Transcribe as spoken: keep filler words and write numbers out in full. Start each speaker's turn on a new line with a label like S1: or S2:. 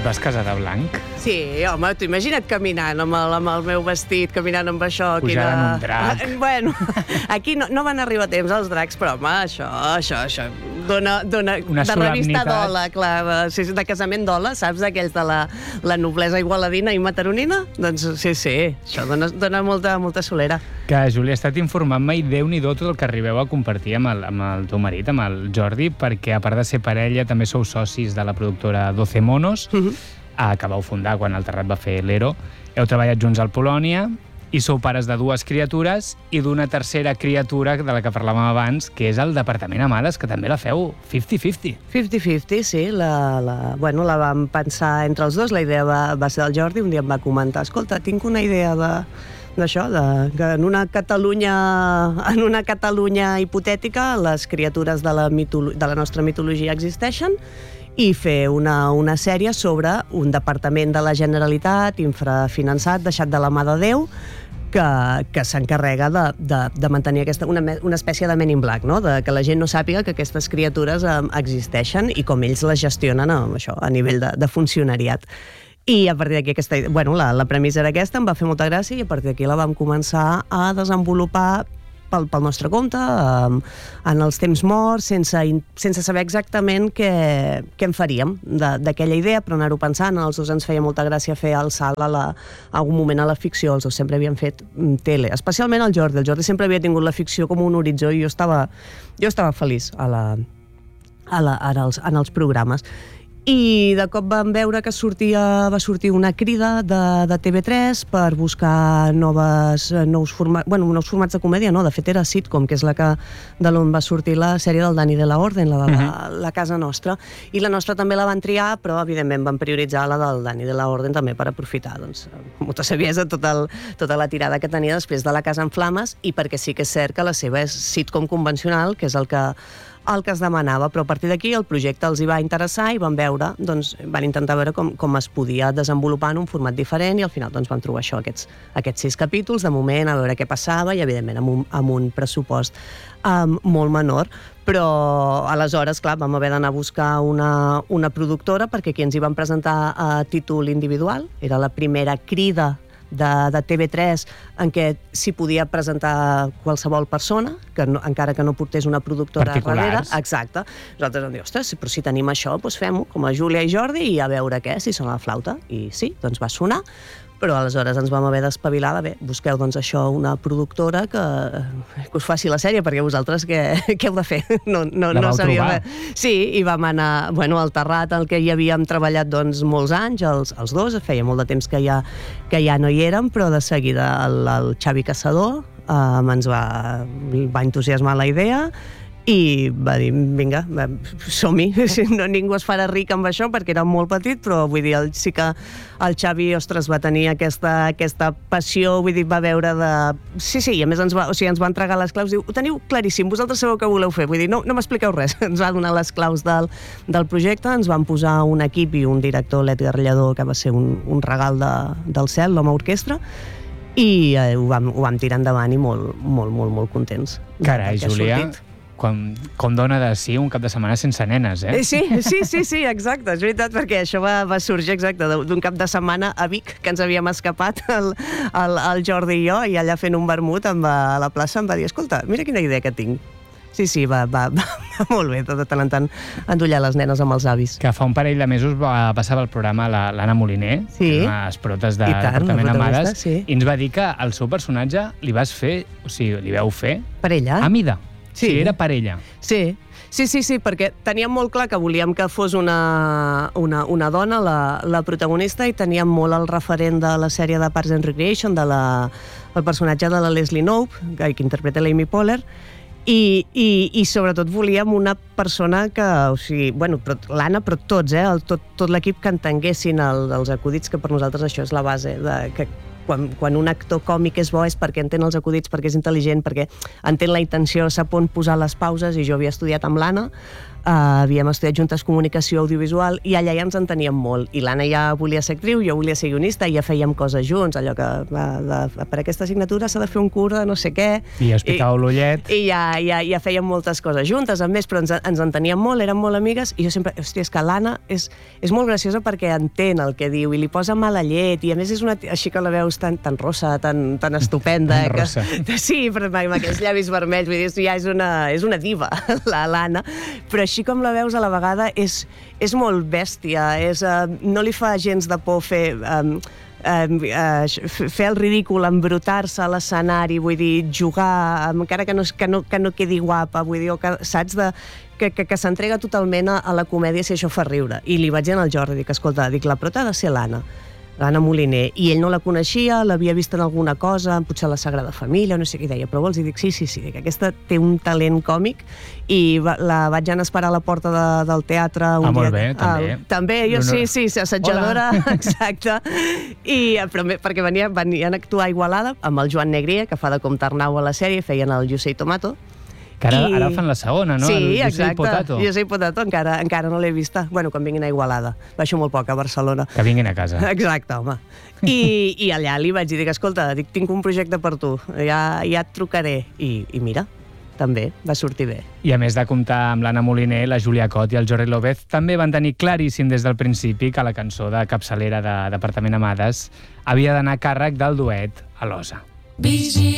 S1: vas casar de blanc?
S2: Sí, home, t'ho imagina't caminant amb el, amb el meu vestit, caminant amb això.
S1: Pujant en un drac.
S2: Bueno, aquí no, no van arribar a temps els dracs, però home, això, això, això, dona, dona
S1: una
S2: de revista
S1: solemnitat.
S2: d'Ola, clar, de, de casament d'Ola, saps, d'aquells de la, la noblesa igualadina i mataronina? Doncs sí, sí, això dona, dona molta, molta solera.
S1: Que, Júlia, he estat informant-me i Déu-n'hi-do tot el que arribeu a compartir amb el, amb el teu marit, amb el Jordi, perquè a part de ser parella també sou socis de la productora doce Monos, uh-huh. que vau fundar quan el Terrat va fer l'Ero. Heu treballat junts al Polònia i sou pares de dues criatures i d'una tercera criatura de la que parlàvem abans, que és el Departament Amades, que també la feu cinquanta cinquanta.
S2: cinquanta cinquanta, sí. La, la, bueno, la vam pensar entre els dos. La idea va, va ser del Jordi. Un dia em va comentar, escolta, tinc una idea de d'això, de, que en una Catalunya en una Catalunya hipotètica les criatures de la, mitolo, de la nostra mitologia existeixen, i fer una, una sèrie sobre un departament de la Generalitat infrafinançat, deixat de la mà de Déu, que, que s'encarrega de, de, de mantenir aquesta, una, una espècie de Men in Black, no? De que la gent no sàpiga que aquestes criatures eh, existeixen i com ells les gestionen a, això, a nivell de, de funcionariat. I a partir d'aquí aquesta, bueno, la, la premissa era aquesta, em va fer molta gràcia i a partir d'aquí la vam començar a desenvolupar pel, pel nostre compte, um, en els temps morts, sense, sense saber exactament què, què en faríem d'aquella idea, però anar-ho pensant. Els dos ens feia molta gràcia fer el salt a, la, a algun moment a la ficció. Els dos sempre havien fet tele, especialment el Jordi. El Jordi sempre havia tingut la ficció com un horitzó i jo estava, jo estava feliç a la, a la, en, els, en els programes. I de cop vam veure que sortia, va sortir una crida de, de T V tres per buscar noves, nous, formats, bueno, nous formats de comèdia, no, de fet era sitcom, que és la que de l'on va sortir la sèrie del Dani de la Orden, la de la, uh-huh. la Casa Nostra, i la nostra també la van triar, però evidentment van prioritzar la del Dani de la Orden també per aprofitar, doncs, molta saviesa, tot el, tota la tirada que tenia després de la Casa en Flames, i perquè sí que és cert que la seva és sitcom convencional, que és el que el que es demanava, però a partir d'aquí el projecte els hi va interessar i van veure, doncs van intentar veure com, com es podia desenvolupar en un format diferent i al final doncs van trobar això, aquests, aquests sis capítols, de moment, a veure què passava i evidentment amb un, amb un pressupost um, molt menor, però aleshores, clar, vam haver d'anar a buscar una, una productora perquè aquí ens hi van presentar a títol individual, era la primera crida de, de T V tres en què s'hi podia presentar qualsevol persona, que no, encara que no portés una productora darrere. Exacte. Nosaltres vam dir, ostres, però si tenim això, doncs fem-ho com a Júlia i Jordi i a veure què, si sona la flauta. I sí, doncs va sonar, però aleshores ens vam haver d'espavilar de bé, busqueu doncs això una productora que, que us faci la sèrie, perquè vosaltres què, què heu de fer? No, no,
S1: la
S2: no
S1: vau
S2: sabíem
S1: trobar.
S2: Res. Sí, i vam anar, bueno, al Terrat, el que hi havíem treballat doncs molts anys, els, els dos, feia molt de temps que ja, que ja no hi érem, però de seguida el, el Xavi Caçador eh, ens va, va entusiasmar la idea i va dir, vinga, som-hi. No, ningú es farà ric amb això perquè era molt petit, però vull dir, el, sí que el Xavi, ostres, va tenir aquesta, aquesta passió, vull dir, va veure de... Sí, sí, i a més ens va, o sigui, ens va entregar les claus, diu, ho teniu claríssim, vosaltres sabeu què voleu fer, vull dir, no, no m'expliqueu res. Ens va donar les claus del, del projecte, ens van posar un equip i un director, l'Edgar Lledó, que va ser un, un regal de, del cel, l'home orquestra, i eh, ho, vam, ho vam tirar endavant i molt, molt, molt, molt contents.
S1: Carai, Júlia, com, com dona de sí un cap de setmana sense nenes, eh?
S2: Sí, sí, sí, sí, exacte, és veritat, perquè això va, va sorgir exacte d'un cap de setmana a Vic, que ens havíem escapat el, el, el Jordi i jo, i allà fent un vermut amb, a la plaça em va dir, escolta, mira quina idea que tinc. Sí, sí, va, va, va, va molt bé, de tant en tant endollar les nenes amb els avis.
S1: Que fa un parell de mesos va passar pel programa l'Anna la, Moliner,
S2: sí.
S1: que és una de les protes de Departament Amades,
S2: sí.
S1: I ens va dir que el seu personatge li vas fer, o sigui, li veu fer...
S2: Per ella?
S1: A mida.
S2: Sí.
S1: Sí, era per ella.
S2: Sí, sí, sí, sí, perquè teníem molt clar que volíem que fos una, una, una dona la, la protagonista i teníem molt el referent de la sèrie de Parks and Recreation, de la, el personatge de la Leslie Knope, que, que interpreta l'Amy Poehler, i, i, i sobretot volíem una persona que, o sigui, bueno, l'Anna, però tots, eh, el, tot, tot l'equip que entenguessin el, els acudits, que per nosaltres això és la base, de, que quan, quan un actor còmic és bo és perquè entén els acudits, perquè és intel·ligent, perquè entén la intenció, sap on posar les pauses, i jo havia estudiat amb l'Anna, Uh, havíem estudiat juntes comunicació audiovisual i allà ja ens enteníem molt. I l'Anna ja volia ser actriu, jo volia ser guionista i ja fèiem coses junts, allò que va, de, per aquesta assignatura s'ha de fer un curs de no sé què.
S1: I us picàveu l'ullet.
S2: I ja, ja, ja fèiem moltes coses juntes, a més, però ens, ens enteníem molt, érem molt amigues, i jo sempre, hòstia, és que l'Anna és, és molt graciosa perquè entén el que diu i li posa mala llet, i a més és una, així que la veus tan, tan rossa, tan, tan estupenda.
S1: Tan rossa.
S2: Que, sí, però amb aquells llavis vermells, vull dir, ja és una, és una diva, l'Anna, però així com la veus a la vegada és, és molt bèstia, és, uh, no li fa gens de por fer, um, um, uh, fer el ridícul, embrutar-se a l'escenari, vull dir, jugar, um, encara que no, que, no, que no quedi guapa, vull dir, o que, saps, de, que, que, que s'entrega totalment a, a la comèdia si això fa riure. I li vaig dir al Jordi, dic, escolta, dic, la prota ha de ser l'Anna, l'Anna Moliner, i ell no la coneixia, l'havia vist en alguna cosa, potser la Sagrada Família, no sé què, deia, però vols? I dic, sí, sí, sí, dic, aquesta té un talent còmic, i va, la vaig anar a esperar a la porta de, del teatre un
S1: ah,
S2: dia.
S1: Molt bé, també.
S2: Ah, també, jo no, no. sí, sí, assetjadora, exacte, i, però, perquè venia, venien a actuar a Igualada amb el Joan Negrier, que fa de Comte Arnau a la sèrie, feien el Yo soy Tomato.
S1: Que ara,
S2: I...
S1: ara fan la segona, no?
S2: Sí,
S1: el
S2: exacte.
S1: Potato.
S2: Jo soy Potato, encara, encara no l'he vista. Bueno, quan vinguin a Igualada. Baixo molt poc a Barcelona.
S1: Que vinguin a casa.
S2: Exacte, home. I, i allà li vaig dir, dic, escolta, dic, tinc un projecte per tu, ja, ja et trucaré. I, I mira, també va sortir bé.
S1: I a més de comptar amb l'Anna Moliner, la Júlia Cot i el Jordi López també van tenir claríssim des del principi que la cançó de capçalera de Departament Amades havia d'anar a càrrec del duet a l'Osa.